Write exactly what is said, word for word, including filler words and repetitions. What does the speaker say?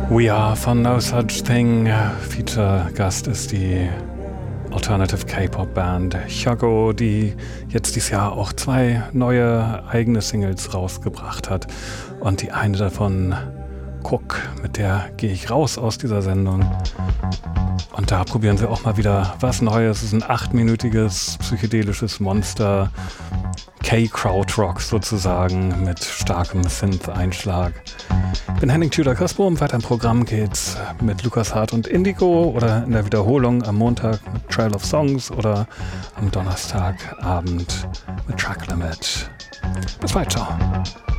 We Are von No Such Thing. Feature-Gast ist die Alternative K-Pop-Band Hyogo, die jetzt dieses Jahr auch zwei neue eigene Singles rausgebracht hat. Und die eine davon, Cook, mit der gehe ich raus aus dieser Sendung. Und da probieren sie auch mal wieder was Neues. Es ist ein achtminütiges psychedelisches Monster. K-Krautrock sozusagen mit starkem Synth-Einschlag. Ich bin Henning Tudor-Kasper. Weiter im Programm geht's mit Lukas Hart und Indigo oder in der Wiederholung am Montag mit Trail of Songs oder am Donnerstagabend mit Track Limit. Bis bald, ciao.